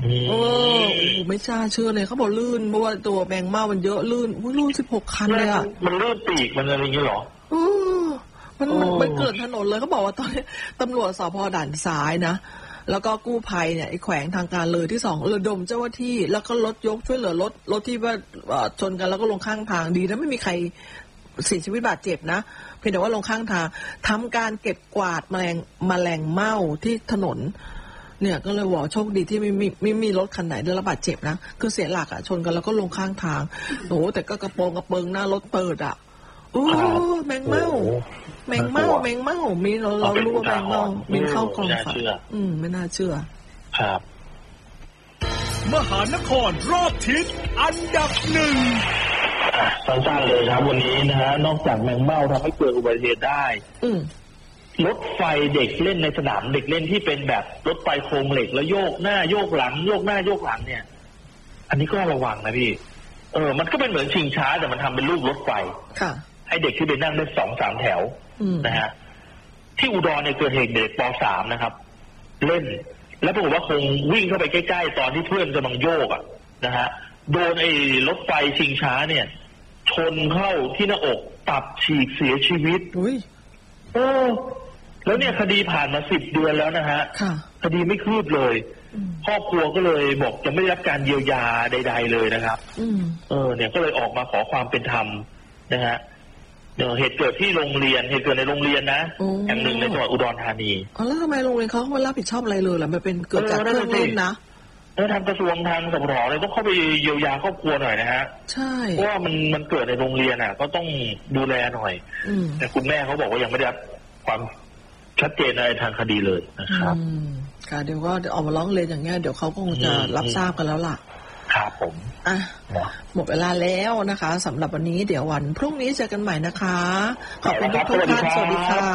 โอ้ไม่น่าเชื่อเลยเขาบอกลื่นเพราะว่าตัวแมงเม่ามันเยอะลื่นลื่น16 คันเลยอ่ะมันลื่นปีกมันอะไรอย่างเงี้ยหรอมันเกิดถนนเลยเขาบอกว่าตอนนี้ตำรวจสพ.ด่านซ้ายนะแล้วก็กู้ภัยเนี่ยไอ้แขวงทางการเลยที่2ระดมเจ้าหน้าที่แล้วก็รถยกช่วยเหลือรถที่ว่าชนกันแล้วก็ลงข้างทางดีนะไม่มีใครเสียชีวิตบาดเจ็บนะเพียงแต่ว่าลงข้างทางทำการเก็บกวาดแมลงเม่าที่ถนนเนี่ยก็เลยว่าโชคดีที่ไม่มีรถคันไหนได้รับบาดเจ็บนะคือเสียหลักอ่ะชนกันแล้วก็ลงข้างทางโอ้แต่ก็กระโปรงกระเปิงหน้ารถเปิดอ่ะโอ้แมงเม่ามีเรารู้ว่าแมงเม่าบินเข้ากองไฟไม่น่าเชื่อครับมหานครรอบทิศอันดับ1 สั้นๆเลยครับวันนี้นะฮะนอกจากแมงเม่าทำให้เกิดอุบัติเหตุได้รถไฟเด็กเล่นในสนามเด็กเล่นที่เป็นแบบรถไฟโครงเหล็กแล้วโยกหน้าโยกหลังโยกหน้าโยกหลังเนี่ยอันนี้ก็ระวังนะพี่มันก็เป็นเหมือนชิงช้าแต่มันทำเป็นรูปรถไฟให้เด็กที่ไปนั่งได้2-3 แถวนะฮะที่อุดรเนี่ยเกิดเหตุเด็กป.3 นะครับเล่นแล้วปรากฏว่าคงวิ่งเข้าไปใกล้ๆตอนที่เพื่อนกำลังโยกนะฮะโดนไอ้รถไฟชิงช้าเนี่ยชนเข้าที่หน้าอกตับฉีกเสียชีวิตแล้วเนี่ยคดีผ่านมา10 เดือนแล้วนะฮะคดีไม่คืบเลยครอบครัวก็เลยบอกจะไม่ได้รับการเยียวยาใดๆเลยนะครับเนี่ยก็เลยออกมาขอความเป็นธรรมนะฮะเหตุเกิดที่โรงเรียนเหตุเกิดในโรงเรียนนะแห่งหนึ่งในจังหวัดอุดรธานีแล้วทำไมโรงเรียนเขาไม่รับผิดชอบอะไรเลยล่ะมันเป็นเกิดจากเครื่องเล่นนะทางกระทรวงทางสปท.เลยต้องเข้าไปเยียวยาครอบครัวหน่อยนะฮะใช่เพราะว่ามันเกิดในโรงเรียนก็ต้องดูแลหน่อยแต่คุณแม่เขาบอกว่ายังไม่ได้รับความชัดเจนในทางคดีเลยนะครับค่ะเดี๋ยวก็ออกมาร้องเรียนอย่างเงี้ยเดี๋ยวเขาคงจะรับทราบกันแล้วล่ะครับผมหมดเวลาแล้วนะคะสำหรับวันนี้เดี๋ยววันพรุ่งนี้เจอกันใหม่นะคะขอบคุณทุกท่านสวัสดีค่ะ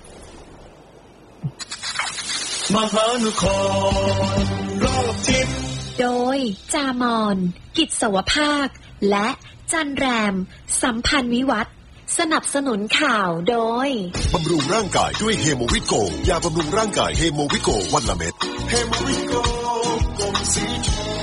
มหานครรอบทิศโดยจามอนกิจสวภาคและจันแรมสัมพันธ์วิวัฒน์สนับสนุนข่าวโดยบำรุงร่างกายด้วยเฮโมวิโกยาบำรุงร่างกายเฮโมวิโกวันละเม็ดเฮโมวิโกกลมสีทอง